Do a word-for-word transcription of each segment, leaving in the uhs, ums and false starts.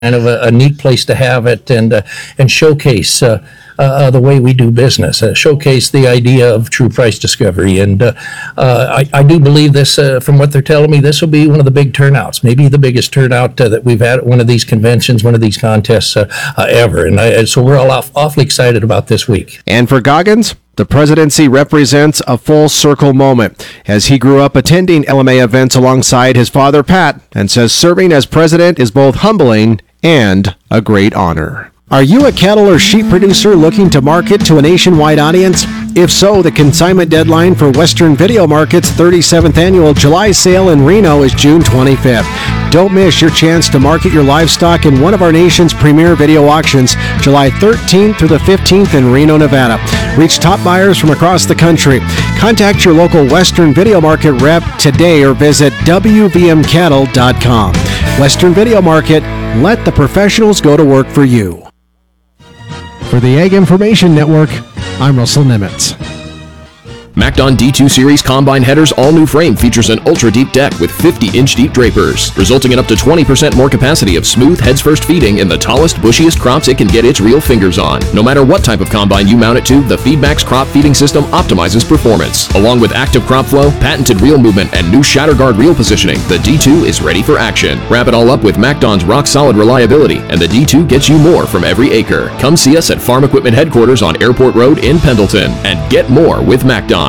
kind of a, a neat place to have it and uh, and showcase uh, uh, the way we do business, uh, showcase the idea of true price discovery. And uh, uh, I, I do believe this, uh, from what they're telling me, this will be one of the big turnouts, maybe the biggest turnout uh, that we've had at one of these conventions, one of these contests uh, uh, ever. And I, so we're all off, awfully excited about this week. And for Goggins, the presidency represents a full circle moment, as he grew up attending L M A events alongside his father, Pat, and says serving as president is both humbling and a great honor. Are you a cattle or sheep producer looking to market to a nationwide audience? If so, the consignment deadline for Western Video Market's thirty-seventh annual July sale in Reno is June twenty-fifth. Don't miss your chance to market your livestock in one of our nation's premier video auctions, July thirteenth through the fifteenth in Reno, Nevada. Reach top buyers from across the country. Contact your local Western Video Market rep today or visit w v m cattle dot com. Western Video Market, let the professionals go to work for you. For the Ag Information Network, I'm Russell Nimitz. MacDon D two Series Combine Header's all-new frame features an ultra-deep deck with fifty inch deep drapers, resulting in up to twenty percent more capacity of smooth heads-first feeding in the tallest, bushiest crops it can get its real fingers on. No matter what type of combine you mount it to, the Feedmax crop feeding system optimizes performance. Along with active crop flow, patented reel movement, and new shatter guard reel positioning, the D two is ready for action. Wrap it all up with MacDon's rock-solid reliability, and the D two gets you more from every acre. Come see us at Farm Equipment Headquarters on Airport Road in Pendleton, and get more with MacDon.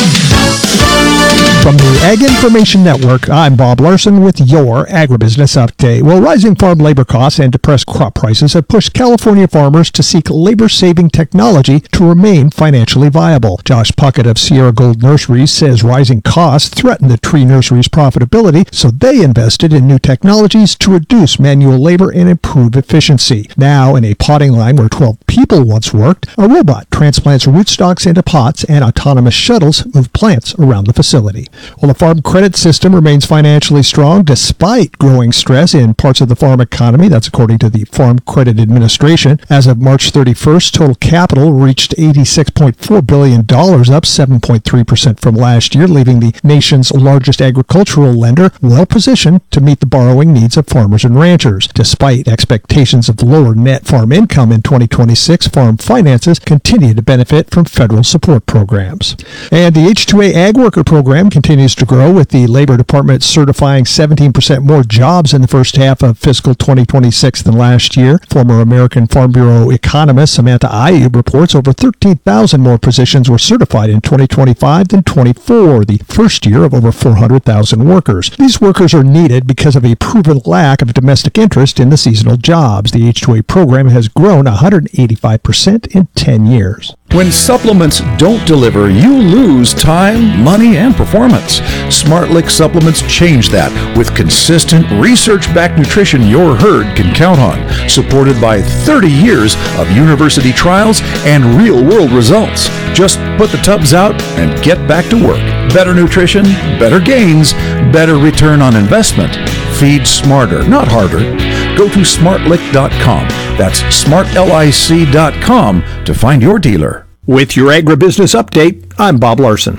From the Ag Information Network, I'm Bob Larson with your Agribusiness Update. Well, rising farm labor costs and depressed crop prices have pushed California farmers to seek labor-saving technology to remain financially viable. Josh Puckett of Sierra Gold Nurseries says rising costs threaten the tree nursery's profitability, so they invested in new technologies to reduce manual labor and improve efficiency. Now, in a potting line where twelve people once worked, a robot transplants rootstocks into pots and autonomous shuttles move plants around the facility. Well, the farm credit system remains financially strong despite growing stress in parts of the farm economy. That's according to the Farm Credit Administration. As of March thirty-first, total capital reached eighty-six point four billion dollars, up seven point three percent from last year, leaving the nation's largest agricultural lender well positioned to meet the borrowing needs of farmers and ranchers. Despite expectations of lower net farm income in twenty twenty-six, farm finances continue to benefit from federal support programs. And the H two A Ag Worker Program continues to grow, with the Labor Department certifying seventeen percent more jobs in the first half of fiscal twenty twenty-six than last year. Former American Farm Bureau economist Samantha Ayub reports over thirteen thousand more positions were certified in twenty twenty-five than twenty-four, the first year of over four hundred thousand workers. These workers are needed because of a proven lack of domestic interest in the seasonal jobs. The H two A program has grown one hundred eighty-five percent in ten years. When supplements don't deliver, you lose time, money, and performance. SmartLick supplements change that with consistent, research-backed nutrition your herd can count on, supported by thirty years of university trials and real-world results. Just put the tubs out and get back to work. Better nutrition, better gains, better return on investment. Feed smarter, not harder. Go to smartlick dot com. That's smart lic dot com to find your dealer. With your Agribusiness Update, I'm Bob Larson.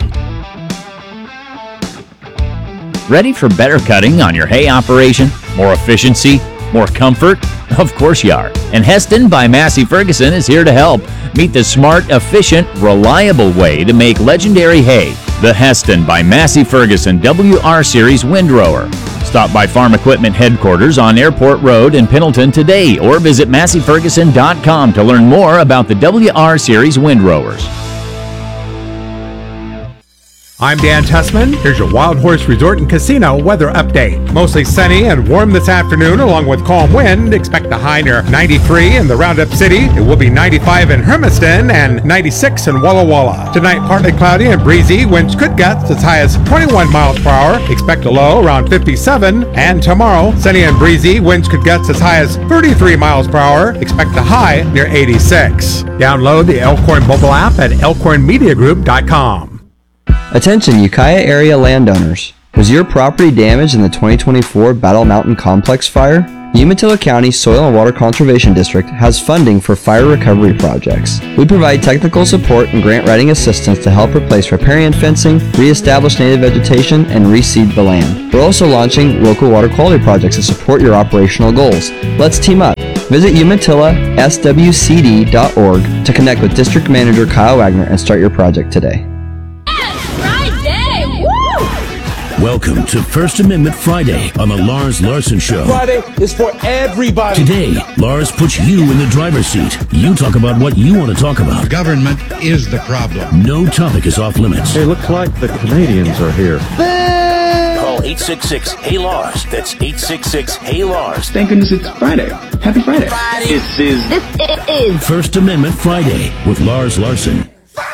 Ready for better cutting on your hay operation? More efficiency? More comfort? Of course you are. And Heston by Massey Ferguson is here to help. Meet the smart, efficient, reliable way to make legendary hay. The Heston by Massey Ferguson W R Series Windrower. Stop by Farm Equipment Headquarters on Airport Road in Pendleton today, or visit massey ferguson dot com to learn more about the W R Series Windrowers. I'm Dan Tussman. Here's your Wild Horse Resort and Casino weather update. Mostly sunny and warm this afternoon, along with calm wind. Expect a high near ninety-three in the Roundup City. It will be ninety-five in Hermiston and ninety-six in Walla Walla. Tonight, partly cloudy and breezy. Winds could gust as high as twenty-one miles per hour. Expect a low around fifty-seven. And tomorrow, sunny and breezy. Winds could gust as high as thirty-three miles per hour. Expect a high near eighty-six. Download the Elkhorn mobile app at elkhorn media group dot com. Attention Ukiah area landowners. Was your property damaged in the twenty twenty-four Battle Mountain Complex fire? Umatilla County Soil and Water Conservation District has funding for fire recovery projects. We provide technical support and grant writing assistance to help replace riparian fencing, reestablish native vegetation, and reseed the land. We're also launching local water quality projects to support your operational goals. Let's team up. Visit Umatilla S W C D dot org to connect with District Manager Kyle Wagner and start your project today. Welcome to First Amendment Friday on the Lars Larson Show. Friday is for everybody. Today, Lars puts you in the driver's seat. You talk about what you want to talk about. Government is the problem. No topic is off limits. It looks like the Canadians are here. Call eight six six, Hey Lars. That's eight six six, Hey Lars. Thank goodness it's Friday. Happy Friday. Friday. This is this is First Amendment Friday with Lars Larson.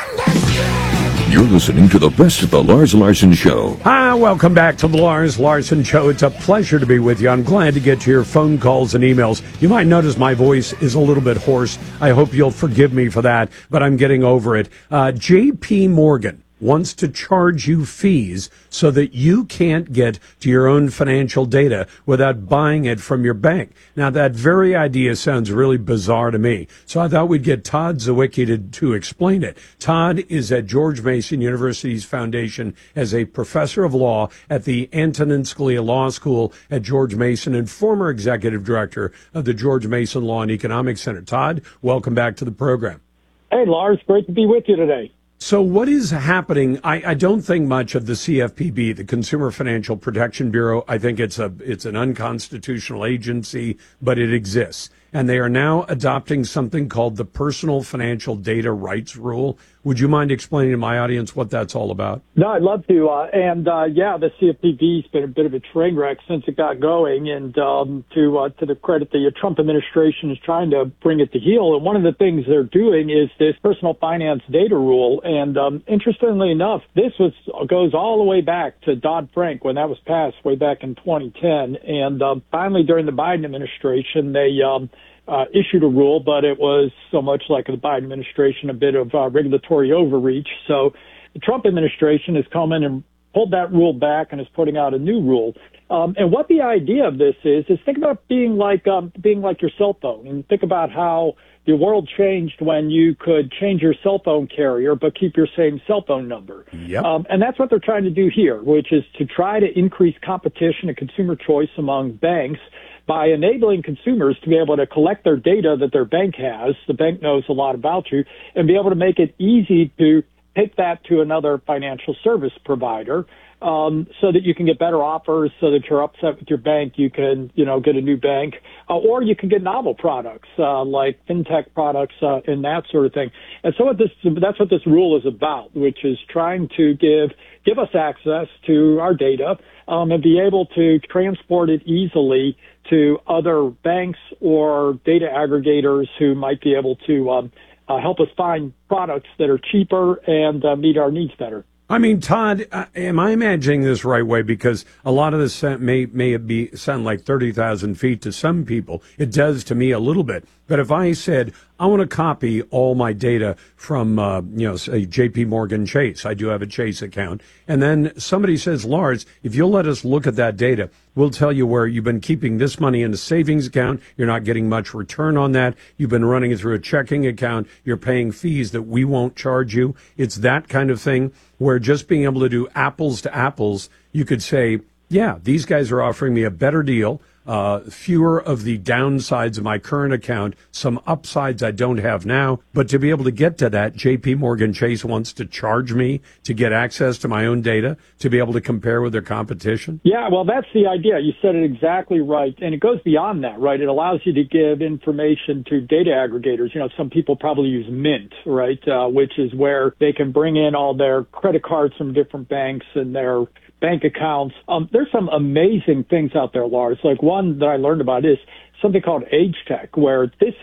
You're listening to the best of the Lars Larson Show. Hi, welcome back to the Lars Larson Show. It's a pleasure to be with you. I'm glad to get to your phone calls and emails. You might notice my voice is a little bit hoarse. I hope you'll forgive me for that, but I'm getting over it. Uh, J P Morgan wants to charge you fees so that you can't get to your own financial data without buying it from your bank. Now, that very idea sounds really bizarre to me, so I thought we'd get Todd Zawicki to, to explain it. Todd is at George Mason University's foundation as a professor of law at the Antonin Scalia Law School at George Mason and former executive director of the George Mason Law and Economics Center. Todd, welcome back to the program. Hey, Lars, great to be with you today. So what is happening? I, I don't think much of the C F P B, the Consumer Financial Protection Bureau. I think it's a it's an unconstitutional agency, but it exists. And they are now adopting something called the Personal Financial Data Rights Rule. Would you mind explaining to my audience what that's all about? No, I'd love to. Uh, and, uh, yeah, the C F P B's been a bit of a train wreck since it got going. And um, to uh, to the credit, the Trump administration is trying to bring it to heel. And one of the things they're doing is this Personal Finance Data Rule. And um, interestingly enough, this was goes all the way back to Dodd-Frank when that was passed way back in twenty ten. And um, finally, during the Biden administration, they um, Uh, issued a rule, but it was so much like the Biden administration, a bit of uh, regulatory overreach. So the Trump administration has come in and pulled that rule back and is putting out a new rule. Um, and what the idea of this is, is think about being like um, being like your cell phone, and think about how the world changed when you could change your cell phone carrier but keep your same cell phone number. Yep. Um, and that's what they're trying to do here, which is to try to increase competition and consumer choice among banks by enabling consumers to be able to collect their data that their bank has. The bank knows a lot about you, and be able to make it easy to take that to another financial service provider, um, so that you can get better offers, so that you're upset with your bank, you can, you know, get a new bank, uh, or you can get novel products, uh, like fintech products, uh, and that sort of thing. And so what this, that's what this rule is about, which is trying to give, give us access to our data, um, and be able to transport it easily to other banks or data aggregators who might be able to, um, uh, help us find products that are cheaper and uh, meet our needs better. I mean, Todd, uh, am I imagining this right way? Because a lot of this may may be sound like thirty thousand feet to some people. It does to me a little bit. But if I said, I want to copy all my data from, uh, you know, say J P Morgan Chase. I do have a Chase account. And then somebody says, Lars, if you'll let us look at that data, we'll tell you where you've been keeping this money in a savings account. You're not getting much return on that. You've been running it through a checking account. You're paying fees that we won't charge you. It's that kind of thing where just being able to do apples to apples, you could say, yeah, these guys are offering me a better deal. Uh, fewer of the downsides of my current account, some upsides I don't have now. But to be able to get to that, J P Morgan Chase wants to charge me to get access to my own data, to be able to compare with their competition? Yeah, well, that's the idea. You said it exactly right. And it goes beyond that, right? It allows you to give information to data aggregators. You know, some people probably use Mint, right, uh, which is where they can bring in all their credit cards from different banks and their bank accounts. Um, there's some amazing things out there, Lars. Like one that I learned about is something called Age Tech, where this is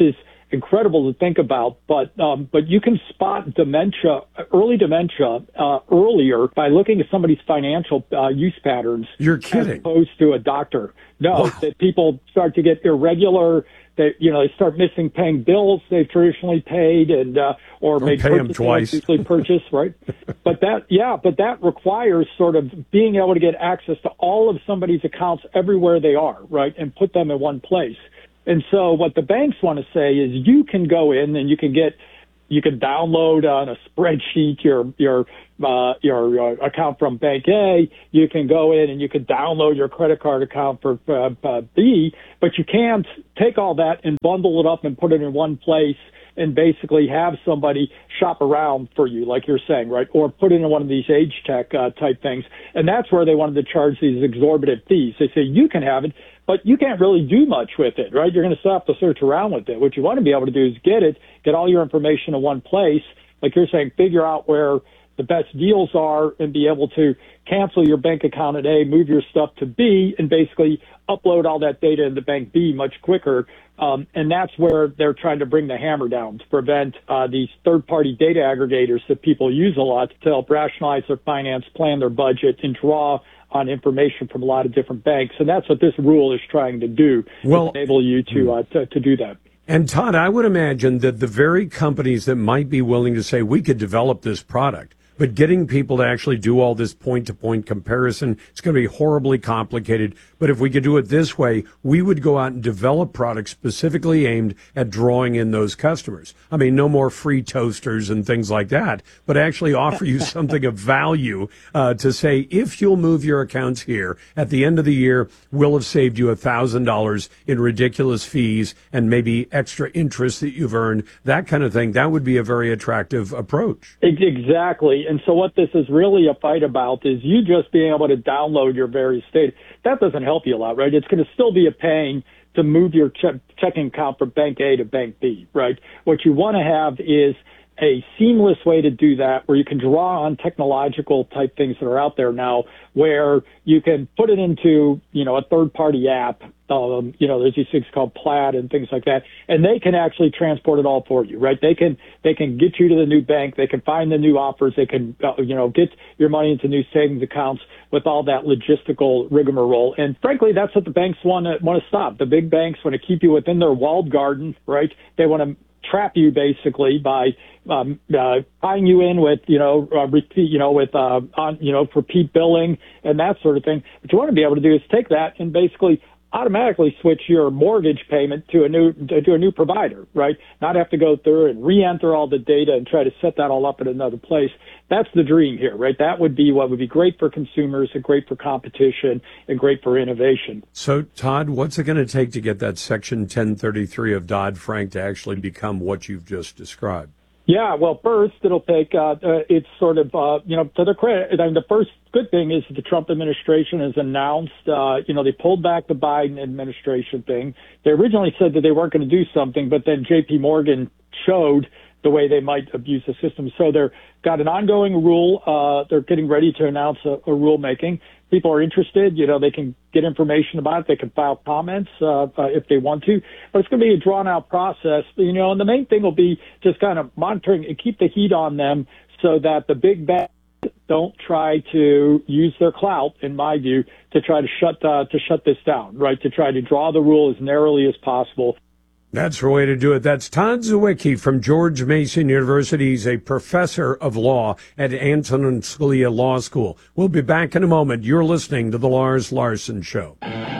incredible to think about. But um, but you can spot dementia, early dementia, uh, earlier by looking at somebody's financial uh, use patterns. You're kidding. As opposed to a doctor. No, Wow. that people start to get irregular. They, you know, they start missing paying bills they've traditionally paid, and uh, or Don't made pay 'em purchases twice. they usually purchase, right? But that, yeah, but that requires sort of being able to get access to all of somebody's accounts everywhere they are, right, and put them in one place. And so, what the banks want to say is, you can go in and you can get, you can download on a spreadsheet your your uh, your uh, account from Bank A. You can go in and you can download your credit card account for uh, uh, B, but you can't take all that and bundle it up and put it in one place and basically have somebody shop around for you, like you're saying, right? Or put it in one of these age tech uh, type things. And that's where they wanted to charge these exorbitant fees. They say you can have it, but you can't really do much with it, right? You're going to still have to search around with it. What you want to be able to do is get it, get all your information in one place, like you're saying, figure out where the best deals are and be able to cancel your bank account at A, move your stuff to B, and basically upload all that data into bank B much quicker. Um, and that's where they're trying to bring the hammer down to prevent uh, these third-party data aggregators that people use a lot to help rationalize their finance, plan their budget, and draw on information from a lot of different banks. And that's what this rule is trying to do, Well- to enable you to, uh, to, to do that. And Todd, I would imagine that the very companies that might be willing to say we could develop this product, but getting people to actually do all this point-to-point comparison, it's going to be horribly complicated. But if we could do it this way, we would go out and develop products specifically aimed at drawing in those customers. I mean, no more free toasters and things like that, but actually offer you something of value uh, to say, if you'll move your accounts here, at the end of the year, we'll have saved you one thousand dollars in ridiculous fees and maybe extra interest that you've earned, that kind of thing. That would be a very attractive approach. Exactly. And so what this is really a fight about is you just being able to download your various data. That doesn't help you a lot, right? It's going to still be a pain to move your che- checking account from Bank A to Bank B, right? What you want to have is a seamless way to do that where you can draw on technological type things that are out there now, where you can put it into, you know, a third party app. Um, you know, there's these things called Plaid and things like that, and they can actually transport it all for you, right? They can, they can get you to the new bank. They can find the new offers. They can, uh, you know, get your money into new savings accounts with all that logistical rigmarole. And frankly, that's what the banks want to, want to stop. The big banks want to keep you within their walled garden, right? They want to trap you basically by um, uh, tying you in with, you know, uh, repeat, you know, with, uh, on, you know, repeat billing and that sort of thing. What you want to be able to do is take that and basically automatically switch your mortgage payment to a new to a new provider, right? Not have to go through and re-enter all the data and try to set that all up in another place. That's the dream here, right? That would be what would be great for consumers and great for competition and great for innovation. So, Todd, what's it going to take to get that Section ten thirty-three of Dodd-Frank to actually become what you've just described? Yeah, well, first, it'll take, uh, uh, it's sort of, uh, you know, to their credit, I mean, the first good thing is the Trump administration has announced, uh, you know, they pulled back the Biden administration thing. They originally said that they weren't going to do something, but then J P Morgan showed the way they might abuse the system. So they've got an ongoing rule. Uh, they're getting ready to announce a, a rulemaking. People are interested, you know, they can get information about it. They can file comments uh, uh, if they want to. But it's going to be a drawn-out process, you know, and the main thing will be just kind of monitoring and keep the heat on them so that the big banks don't try to use their clout, in my view, to try to shut uh, to shut this down, right, to try to draw the rule as narrowly as possible. That's the way to do it. That's Todd Zywicki from George Mason University. He's a professor of law at Antonin Scalia Law School. We'll be back in a moment. You're listening to The Lars Larson Show.